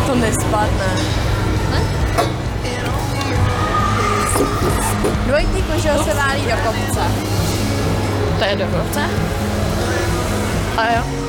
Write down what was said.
To nespadne. Ne? Dvojitý kožel se válí do kopce. To je do kopce? A jo.